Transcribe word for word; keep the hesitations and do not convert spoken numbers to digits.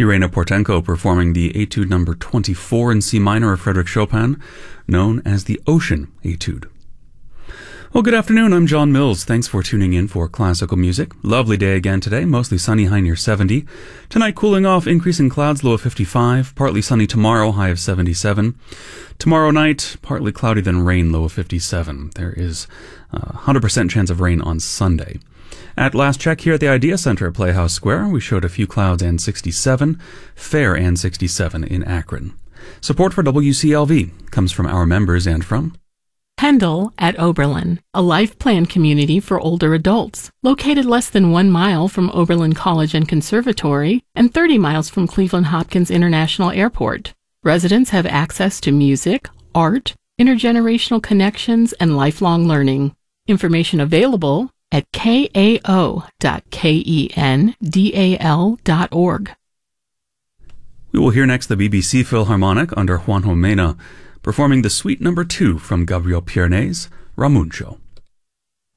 Irina Portenko performing the Etude number twenty-four in C minor of Frédéric Chopin, known as the Ocean Etude. Well, good afternoon. I'm John Mills. Thanks for tuning in for classical music. Lovely day again today, mostly sunny, high near seventy. Tonight, cooling off, increasing clouds, low of fifty-five. Partly sunny tomorrow, high of seventy-seven. Tomorrow night, partly cloudy, then rain, low of fifty-seven. There is a one hundred percent chance of rain on Sunday. At last check here at the Idea Center at Playhouse Square, we showed a few clouds and sixty-seven, fair and sixty-seven in Akron. Support for W C L V comes from our members and from Pendle at Oberlin, a life plan community for older adults, located less than one mile from Oberlin College and Conservatory and thirty miles from Cleveland Hopkins International Airport. Residents have access to music, art, intergenerational connections, and lifelong learning. Information available at k a o dot kendal dot org. We will hear next the B B C Philharmonic under Juanjo Mena, performing the Suite number two from Gabriel Piernet's Ramuncho.